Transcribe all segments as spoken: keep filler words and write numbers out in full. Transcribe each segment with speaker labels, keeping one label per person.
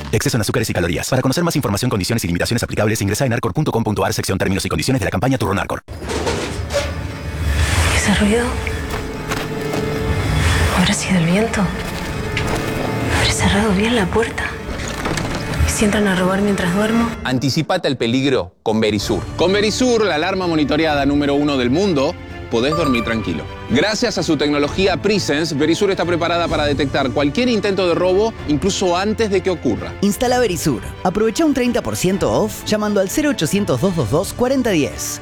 Speaker 1: Exceso en azúcares y calorías. Para conocer más información, condiciones y limitaciones aplicables, ingresa en arcor punto com punto a r, sección términos y condiciones de la campaña Turrón Arcor.
Speaker 2: ¿Ese ruido? ¿Habrá sido el viento? ¿Habré cerrado bien la puerta? ¿Y si entran a robar mientras duermo?
Speaker 3: Anticipate al peligro con Verisur. Con Verisur, la alarma monitoreada número uno del mundo, podés dormir tranquilo. Gracias a su tecnología Presence, Verisur está preparada para detectar cualquier intento de robo, incluso antes de que ocurra.
Speaker 4: Instala Verisur. Aprovecha un treinta por ciento off llamando al cero ochocientos, doscientos veintidós, cuarenta diez.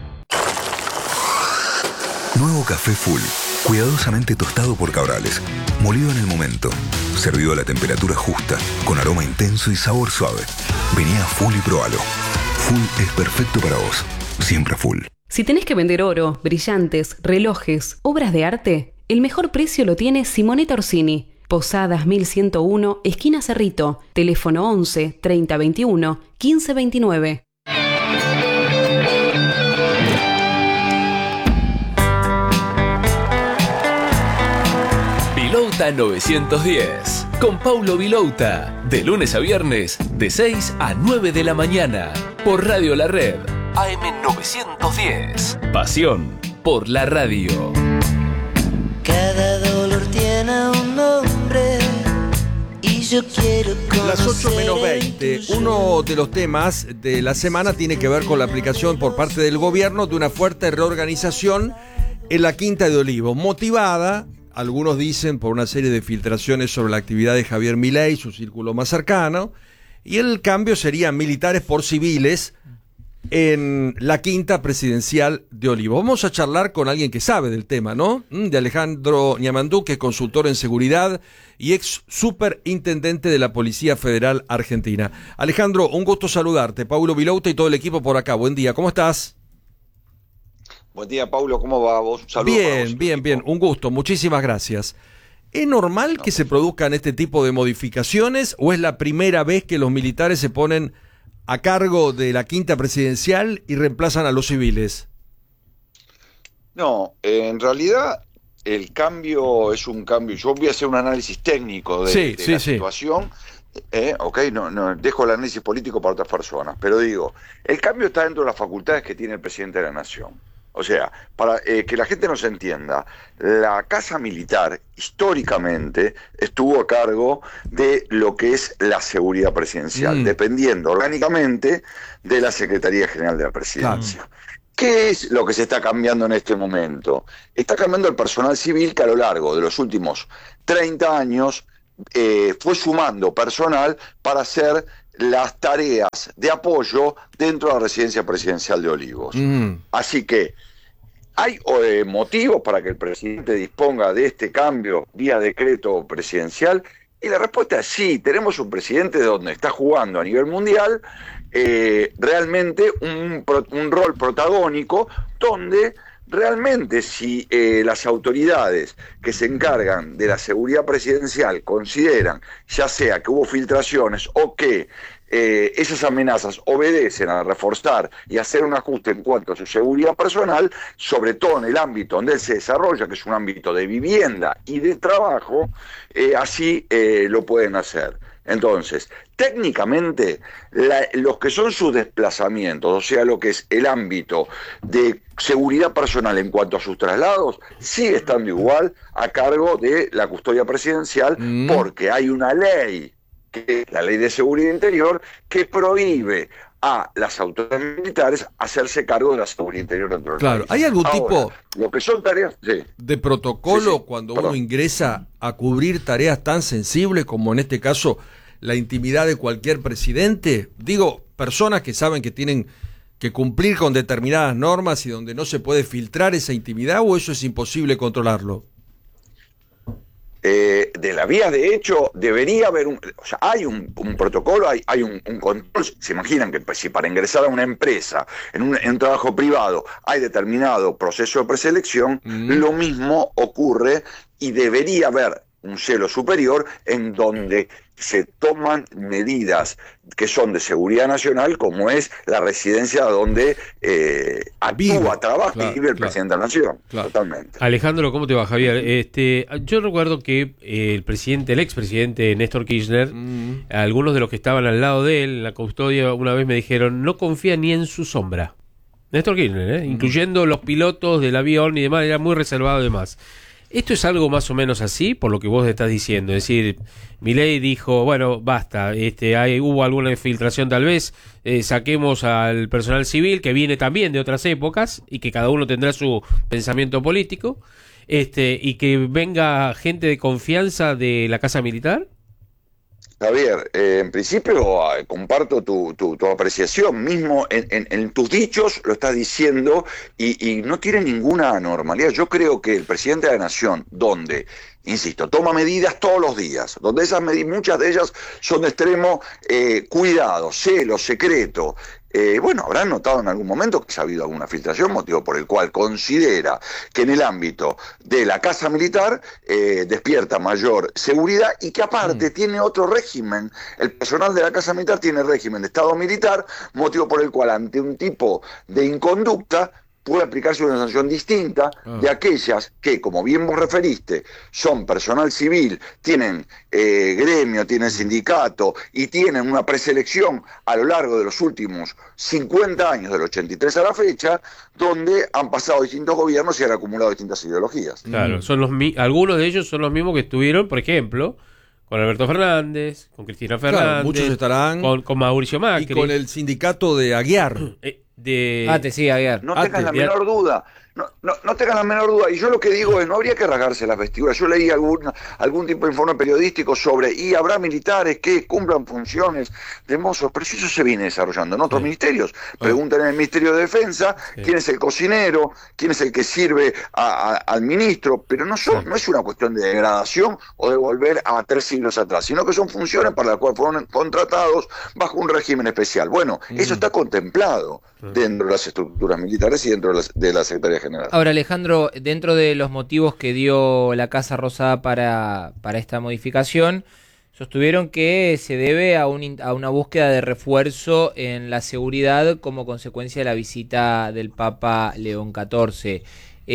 Speaker 5: Nuevo café Full. Cuidadosamente tostado por Cabrales. Molido en el momento. Servido a la temperatura justa. Con aroma intenso y sabor suave. Vení a Full y probalo. Full es perfecto para vos. Siempre Full.
Speaker 6: Si tenés que vender oro, brillantes, relojes, obras de arte, el mejor precio lo tiene Simonetta Orsini. Posadas mil ciento uno, esquina Cerrito. Teléfono once, treinta veintiuno, quince veintinueve.
Speaker 7: Vilouta novecientos diez, con Paulo Vilouta, de lunes a viernes, de seis a nueve de la mañana, por Radio La Red, A M novecientos diez. Pasión por la radio.
Speaker 8: Cada dolor tiene un nombre y yo quiero conocer.
Speaker 9: Las ocho menos veinte. Uno de los temas de la semana tiene que ver con la aplicación por parte del gobierno de una fuerte reorganización en la Quinta de Olivos, motivada, algunos dicen, por una serie de filtraciones sobre la actividad de Javier Milei, su círculo más cercano, y el cambio serían militares por civiles en la Quinta Presidencial de Olivos. Vamos a charlar con alguien que sabe del tema, ¿no? De Alejandro Niamandú, que es consultor en seguridad y ex superintendente de la Policía Federal Argentina. Alejandro, un gusto saludarte. Paulo Vilouta y todo el equipo por acá. Buen día, ¿cómo estás?
Speaker 10: Buen día, Paulo, ¿cómo va vos? Un saludo.
Speaker 9: Bien,
Speaker 10: vos,
Speaker 9: bien, bien, un gusto, muchísimas gracias. ¿Es normal que se produzcan este tipo de modificaciones o es la primera vez que los militares se ponen a cargo de la Quinta Presidencial y reemplazan a los civiles?
Speaker 10: No, eh, en realidad el cambio es un cambio. Yo voy a hacer un análisis técnico de,
Speaker 9: sí,
Speaker 10: de
Speaker 9: sí,
Speaker 10: la
Speaker 9: sí.
Speaker 10: situación. Eh, ok, no, no, dejo el análisis político para otras personas, pero digo, el cambio está dentro de las facultades que tiene el presidente de la Nación. O sea, para eh, que la gente nos entienda, la Casa Militar históricamente estuvo a cargo de lo que es la seguridad presidencial, mm. dependiendo orgánicamente de la Secretaría General de la Presidencia. Claro. ¿Qué es lo que se está cambiando en este momento? Está cambiando el personal civil que a lo largo de los últimos treinta años eh, fue sumando personal para hacer las tareas de apoyo dentro de la residencia presidencial de Olivos. Mm. Así que hay eh, motivos para que el presidente disponga de este cambio vía decreto presidencial, y la respuesta es sí. Tenemos un presidente donde está jugando a nivel mundial eh, realmente un, un rol protagónico, donde realmente si eh, las autoridades que se encargan de la seguridad presidencial consideran, ya sea que hubo filtraciones o que eh, esas amenazas obedecen a reforzar y hacer un ajuste en cuanto a su seguridad personal, sobre todo en el ámbito donde él se desarrolla, que es un ámbito de vivienda y de trabajo, eh, así eh, lo pueden hacer. Entonces, técnicamente, la, los que son sus desplazamientos, o sea, lo que es el ámbito de seguridad personal en cuanto a sus traslados, sigue estando igual a cargo de la custodia presidencial, mm. porque hay una ley, que es la Ley de Seguridad Interior, que prohíbe a las autoridades militares hacerse cargo de la seguridad interior dentro del
Speaker 9: Claro,
Speaker 10: país.
Speaker 9: ¿hay algún
Speaker 10: Ahora,
Speaker 9: tipo
Speaker 10: lo que son tareas sí.
Speaker 9: de protocolo
Speaker 10: sí, sí.
Speaker 9: cuando
Speaker 10: Perdón.
Speaker 9: uno ingresa a cubrir tareas tan sensibles como en este caso la intimidad de cualquier presidente? Digo, personas que saben que tienen que cumplir con determinadas normas y donde no se puede filtrar esa intimidad, ¿o eso es imposible controlarlo?
Speaker 10: Eh, de la vía de hecho debería haber un, o sea, hay un, un protocolo, hay, hay un, un control. Se imaginan que si para ingresar a una empresa en un, en un trabajo privado hay determinado proceso de preselección, mm. lo mismo ocurre y debería haber un cielo superior en donde se toman medidas que son de seguridad nacional, como es la residencia donde eh, actúa, vive, trabaja claro, y vive el claro, presidente de la Nación. Claro. Totalmente.
Speaker 11: Alejandro, ¿cómo te va, Javier? Este, yo recuerdo que eh, el presidente, el expresidente Néstor Kirchner, mm. algunos de los que estaban al lado de él en la custodia una vez me dijeron, no confía ni en su sombra. Néstor Kirchner, ¿eh? mm. incluyendo los pilotos del avión y demás, era muy reservado y demás. ¿Esto es algo más o menos así, por lo que vos estás diciendo? Es decir, Milei dijo, bueno, basta, este, hay, hubo alguna infiltración tal vez, eh, saquemos al personal civil, que viene también de otras épocas, y que cada uno tendrá su pensamiento político, este, y que venga gente de confianza de la Casa Militar.
Speaker 10: Javier, eh, en principio eh, comparto tu, tu, tu apreciación, mismo en, en, en tus dichos lo estás diciendo y, y no tiene ninguna anormalidad. Yo creo que el presidente de la Nación, donde, insisto, toma medidas todos los días, donde esas medidas, muchas de ellas son de extremo eh, cuidado, celo, secreto. Eh, bueno, habrán notado en algún momento que ha habido alguna filtración, motivo por el cual considera que en el ámbito de la Casa Militar eh, despierta mayor seguridad y que aparte mm. tiene otro régimen. El personal de la Casa Militar tiene régimen de Estado militar, motivo por el cual ante un tipo de inconducta puede aplicarse una sanción distinta ah. de aquellas que, como bien vos referiste, son personal civil, tienen eh, gremio, tienen sindicato y tienen una preselección a lo largo de los últimos cincuenta años, del ochenta y tres a la fecha, donde han pasado distintos gobiernos y han acumulado distintas ideologías.
Speaker 11: Claro, son los mi- algunos de ellos son los mismos que estuvieron, por ejemplo, con Alberto Fernández, con Cristina Fernández,
Speaker 9: claro, muchos estarán
Speaker 11: con, con Mauricio Macri.
Speaker 9: Y con el sindicato de Aguiar.
Speaker 11: Eh, de...
Speaker 12: Ah, te sigue Aguiar.
Speaker 10: No tengas la menor duda. No, no, no tengan la menor duda, y yo lo que digo es, no habría que rasgarse las vestiduras. Yo leí algún, algún tipo de informe periodístico sobre, y habrá militares que cumplan funciones de mozos, pero si eso se viene desarrollando en otros sí. ministerios. Pregunten en el Ministerio de Defensa sí. quién es el cocinero, quién es el que sirve a, a, al ministro, pero no, son, sí. no es una cuestión de degradación o de volver a tres siglos atrás, sino que son funciones para las cuales fueron contratados bajo un régimen especial. Bueno, mm. eso está contemplado dentro de las estructuras militares y dentro de la, de la Secretaría General.
Speaker 12: Ahora, Alejandro, dentro de los motivos que dio la Casa Rosada para, para esta modificación, sostuvieron que se debe a, un, a una búsqueda de refuerzo en la seguridad como consecuencia de la visita del Papa León catorce.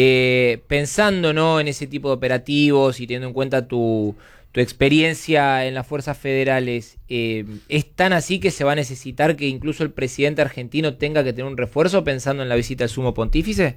Speaker 12: Eh, pensando, ¿no?, en ese tipo de operativos y teniendo en cuenta tu... tu experiencia en las fuerzas federales, eh, ¿es tan así que se va a necesitar que incluso el presidente argentino tenga que tener un refuerzo pensando en la visita del sumo pontífice?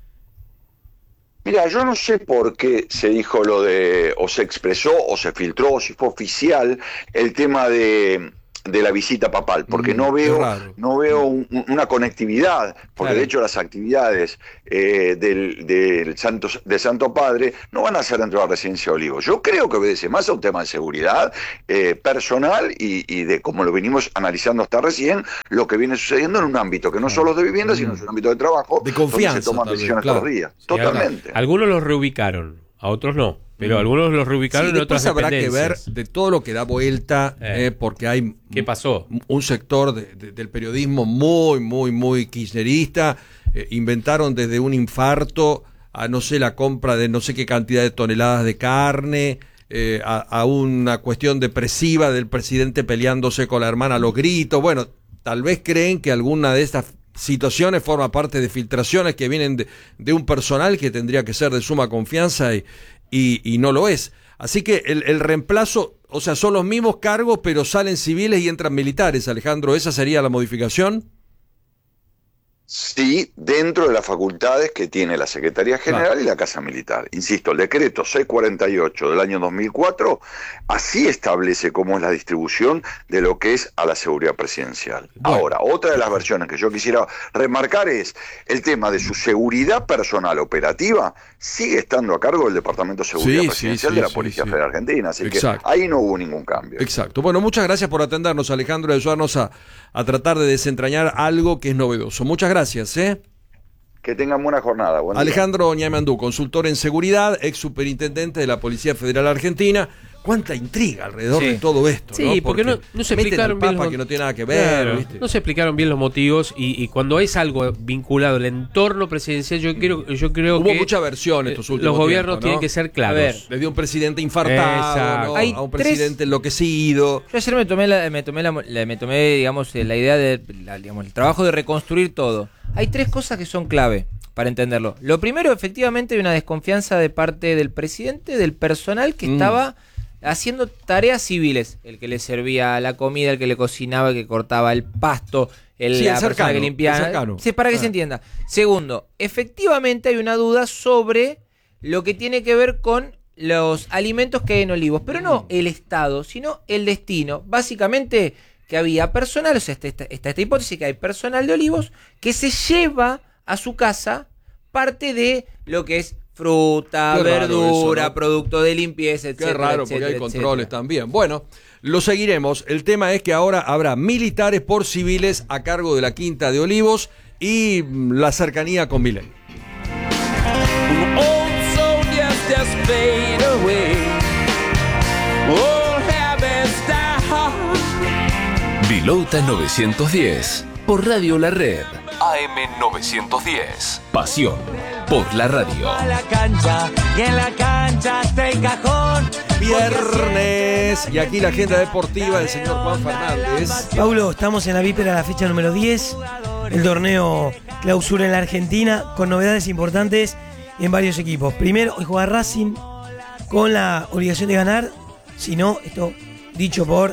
Speaker 10: Mira, yo no sé por qué se dijo lo de, o se expresó, o se filtró, o si fue oficial, el tema de... de la visita papal, porque mm, no veo no veo un, una conectividad, porque claro. de hecho las actividades eh, del, del Santo, de Santo Padre no van a ser dentro de la residencia Olivos. Yo creo que obedece más a un tema de seguridad eh, personal y, y de, como lo venimos analizando hasta recién, lo que viene sucediendo en un ámbito que no solo es de vivienda, mm. sino es un ámbito de trabajo,
Speaker 9: de confianza,
Speaker 10: donde se toman decisiones claro. todos los días. Sí, totalmente.
Speaker 11: Ahora, algunos los reubicaron, a otros no. Pero algunos los reubicaron sí, en otras dependencias.
Speaker 9: Habrá que ver de todo lo que da vuelta, eh, eh, porque hay
Speaker 11: ¿qué pasó?
Speaker 9: un sector de, de, del periodismo muy, muy, muy kirchnerista. Eh, inventaron desde un infarto a, no sé, la compra de no sé qué cantidad de toneladas de carne, eh, a, a una cuestión depresiva del presidente peleándose con la hermana a los gritos. Bueno, tal vez creen que alguna de estas situaciones forma parte de filtraciones que vienen de, de un personal que tendría que ser de suma confianza y Y, y no lo es. Así que el, el reemplazo, o sea, son los mismos cargos, pero salen civiles y entran militares, Alejandro. ¿Esa sería la modificación?
Speaker 10: Sí, dentro de las facultades que tiene la Secretaría General claro. y la Casa Militar. Insisto, el decreto seiscientos cuarenta y ocho del año dos mil cuatro así establece cómo es la distribución de lo que es a la seguridad presidencial. Bueno. Ahora, otra de las versiones que yo quisiera remarcar es el tema de su seguridad personal operativa sigue estando a cargo del Departamento de Seguridad sí, Presidencial sí, sí, de la Policía sí, Federal sí. Argentina, así Exacto. que ahí no hubo ningún cambio.
Speaker 9: Exacto. Bueno, muchas gracias por atendernos, Alejandro, y ayudarnos a, a tratar de desentrañar algo que es novedoso. Muchas gracias. Gracias, ¿eh?
Speaker 10: Que tengan buena jornada. Buen
Speaker 9: Alejandro Ñamandú, consultor en seguridad, ex superintendente de la Policía Federal Argentina. Cuánta intriga alrededor
Speaker 11: Sí.
Speaker 9: de todo esto.
Speaker 11: Sí,
Speaker 9: ¿no?
Speaker 11: porque,
Speaker 9: porque
Speaker 11: no, no se
Speaker 9: meten
Speaker 11: explicaron
Speaker 9: al
Speaker 11: bien
Speaker 9: Papa
Speaker 11: los-
Speaker 9: que no tiene nada que ver.
Speaker 11: Claro,
Speaker 9: ¿viste?
Speaker 11: no se explicaron bien los motivos y, y cuando es algo vinculado al entorno presidencial, yo creo, yo creo
Speaker 9: Hubo
Speaker 11: que
Speaker 9: mucha versión estos
Speaker 11: eh,
Speaker 9: últimos
Speaker 11: los gobiernos
Speaker 9: tiempos, ¿no?
Speaker 11: tienen que ser claros.
Speaker 12: A ver.
Speaker 9: Le dio un presidente infartado,
Speaker 11: Exacto.
Speaker 9: ¿no?
Speaker 12: Hay
Speaker 9: a un
Speaker 12: tres-
Speaker 9: presidente enloquecido.
Speaker 12: Yo ayer me tomé, la, me tomé, la, la- me tomé digamos, eh, la idea de, la- digamos, el trabajo de reconstruir todo. Hay tres cosas que son clave para entenderlo. Lo primero, efectivamente, hay una desconfianza de parte del presidente, del personal que
Speaker 9: Mm.
Speaker 12: estaba haciendo tareas civiles. El que le servía la comida, el que le cocinaba, el que cortaba el pasto, el,
Speaker 9: Sí,
Speaker 12: la
Speaker 9: el
Speaker 12: persona
Speaker 9: cercano,
Speaker 12: que
Speaker 9: el
Speaker 12: limpiaba.
Speaker 9: cercano.
Speaker 12: Sí, para que
Speaker 9: Ah.
Speaker 12: se entienda. Segundo, efectivamente hay una duda sobre lo que tiene que ver con los alimentos que hay en Olivos, pero no el estado, sino el destino. Básicamente que había personal, o sea, está, está- está esta hipótesis que hay personal de Olivos que se lleva a su casa parte de lo que es fruta,
Speaker 9: Qué raro
Speaker 12: verdura,
Speaker 9: eso, ¿no?
Speaker 12: producto de limpieza,
Speaker 9: Qué
Speaker 12: etcétera,
Speaker 9: raro, porque
Speaker 12: etcétera,
Speaker 9: hay controles
Speaker 12: etcétera.
Speaker 9: también. Bueno, lo seguiremos. El tema es que ahora habrá militares por civiles a cargo de la Quinta de Olivos y mm, la cercanía con Milei.
Speaker 13: Old soldiers just fade away. Old habits die hard.
Speaker 7: Vilouta novecientos diez por Radio La Red. A M novecientos diez. Pasión por la radio.
Speaker 13: A la cancha y en la cancha está el cajón.
Speaker 9: Viernes y aquí la agenda deportiva del señor Juan Fernández.
Speaker 14: Paulo, estamos en la víspera de la fecha número diez. El torneo clausura en la Argentina con novedades importantes en varios equipos. Primero, hoy juega Racing con la obligación de ganar. Si no, esto dicho por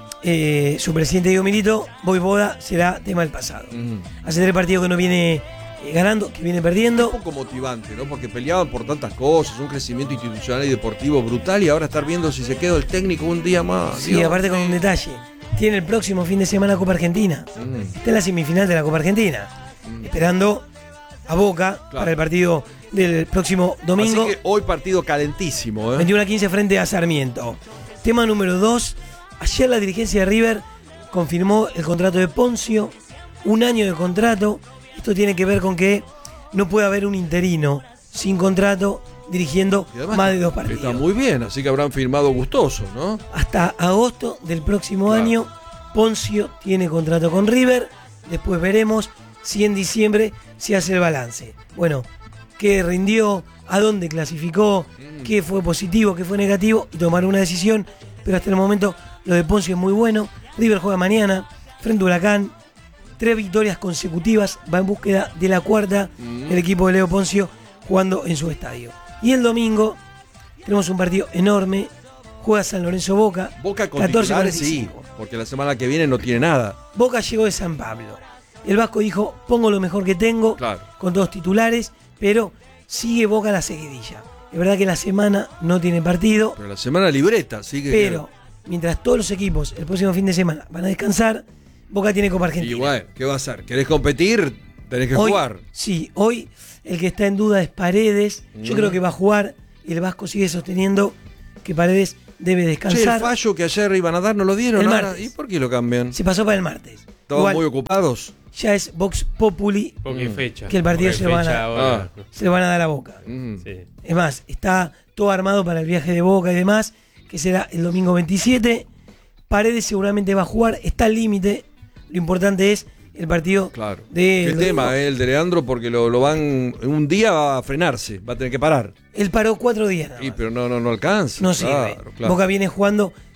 Speaker 14: eh, su presidente Diego Milito, Voivoda será tema del pasado. Hace tres partidos que no viene eh, ganando, que viene perdiendo.
Speaker 9: Un poco motivante, ¿no? Porque peleaban por tantas cosas, un crecimiento institucional y deportivo brutal y ahora estar viendo si se queda el técnico un día más.
Speaker 14: Sí,
Speaker 9: Dios.
Speaker 14: aparte con un detalle. Tiene el próximo fin de semana Copa Argentina.
Speaker 9: Mm.
Speaker 14: Está en la semifinal de la Copa Argentina. Esperando a Boca para el partido del próximo domingo.
Speaker 9: Así que hoy partido calentísimo, ¿eh?
Speaker 14: veintiuno a quince frente a Sarmiento. Tema número dos. Ayer la dirigencia de River confirmó el contrato de Poncio. Un año de contrato. Esto tiene que ver con que no puede haber un interino sin contrato dirigiendo
Speaker 9: Y además
Speaker 14: más de dos partidos.
Speaker 9: Está muy bien, así que habrán firmado gustoso, ¿no?
Speaker 14: Hasta agosto del próximo año, Poncio tiene contrato con River. Después veremos si en diciembre se hace el balance. Bueno, qué rindió, a dónde clasificó, qué fue positivo, qué fue negativo y tomar una decisión. Pero hasta el momento lo de Poncio es muy bueno. River juega mañana frente a Huracán. Tres victorias consecutivas, va en búsqueda de la cuarta el equipo de Leo Poncio jugando en su estadio. Y el domingo tenemos un partido enorme. Juega San Lorenzo Boca.
Speaker 9: Boca con
Speaker 14: catorce
Speaker 9: titulares,
Speaker 14: cuarenta y
Speaker 9: sí,
Speaker 14: cinco.
Speaker 9: porque la semana que viene no tiene nada.
Speaker 14: Boca llegó de San Pablo. El Vasco dijo, pongo lo mejor que tengo,
Speaker 9: Claro.
Speaker 14: con todos titulares, pero sigue Boca la seguidilla. Es verdad que la semana no tiene partido,
Speaker 9: Pero la semana libreta, sí que.
Speaker 14: pero mientras todos los equipos el próximo fin de semana van a descansar, Boca tiene Copa Argentina.
Speaker 9: Y bueno, ¿qué va a hacer? ¿Querés competir? Tenés que
Speaker 14: Hoy-
Speaker 9: jugar.
Speaker 14: Sí, hoy el que está en duda es Paredes. Yo
Speaker 9: Mm.
Speaker 14: creo que va a jugar y el Vasco sigue sosteniendo que Paredes debe
Speaker 9: Che, el
Speaker 14: descansar.
Speaker 9: fallo que ayer iban a dar no lo dieron
Speaker 14: El
Speaker 9: ahora.
Speaker 14: martes.
Speaker 9: ¿Y por qué lo cambian?
Speaker 14: Se pasó para el martes.
Speaker 9: Estaban
Speaker 14: Igual,
Speaker 9: muy ocupados.
Speaker 14: ya es Vox Populi
Speaker 11: Porque hay fecha.
Speaker 14: que el partido
Speaker 11: Porque
Speaker 14: se
Speaker 11: hay
Speaker 14: lo, van
Speaker 11: fecha
Speaker 14: a,
Speaker 11: ahora.
Speaker 14: se lo van a dar a Boca.
Speaker 9: Mm.
Speaker 11: Sí.
Speaker 14: Es más, está todo armado para el viaje de Boca y demás, que será el domingo veintisiete. Paredes seguramente va a jugar, está al límite. Lo importante es el partido
Speaker 9: Claro.
Speaker 14: de...
Speaker 9: Qué
Speaker 14: lo-
Speaker 9: tema, eh, el de Leandro, porque lo, lo van. Un día va a frenarse, va a tener que parar.
Speaker 14: Él paró cuatro días. nada
Speaker 9: Y,
Speaker 14: más.
Speaker 9: pero no, no, no alcanza.
Speaker 14: No
Speaker 9: claro,
Speaker 14: sirve.
Speaker 9: claro.
Speaker 14: Boca viene jugando